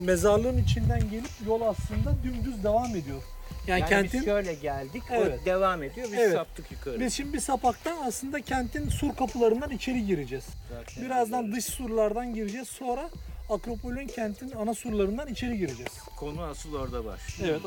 Mezarlığın içinden gelip yol aslında dümdüz devam ediyor. Yani kentin biz şöyle geldik, Evet. o devam ediyor, biz Evet. saptık yukarı. biz şimdi bir sapaktan aslında kentin sur kapılarından içeri gireceğiz. Zaten Birazdan dış surlardan gireceğiz. Sonra Akropol'ün kentin ana surlarından içeri gireceğiz. konu asıl orada başlıyor. Evet.